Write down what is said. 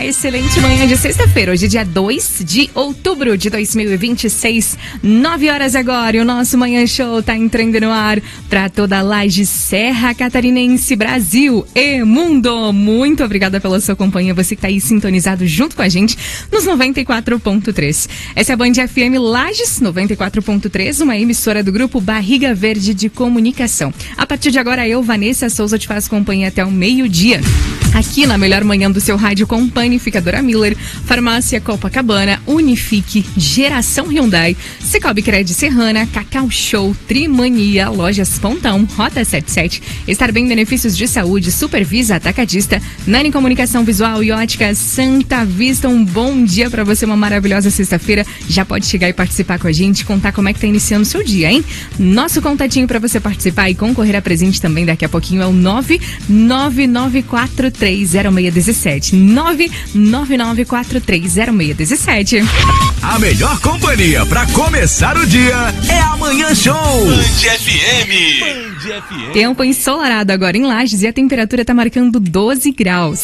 Excelente manhã de sexta-feira, hoje dia 2 de outubro de 2026, 9 horas agora, e o nosso Manhã Show tá entrando no ar para toda a Laje Serra Catarinense, Brasil e mundo. Muito obrigada pela sua companhia, você que tá aí sintonizado junto com a gente nos 94.3. Essa é a Band FM Lages 94.3, uma emissora do grupo Barriga Verde de Comunicação. A partir de agora, eu, Vanessa Souza, te faço companhia até o meio-dia. Aqui na melhor manhã do seu rádio com Panificadora Miller, Farmácia Copacabana, Unifique, Geração Hyundai, Cicobi Cred Serrana, Cacau Show, Trimania, Lojas Pontão, Rota 77, Estar Bem Benefícios de Saúde, Supervisa Atacadista, Nani Comunicação Visual e Ótica Santa Vista. Um bom dia pra você, uma maravilhosa sexta-feira. Já pode chegar e participar com a gente, contar como é que tá iniciando o seu dia, hein? Nosso contatinho pra você participar e concorrer a presente também daqui a pouquinho é o 999430617. 999430617. A melhor companhia pra começar o dia é a Manhã Show. Band FM. Tempo ensolarado agora em Lages e a temperatura tá marcando 12 graus.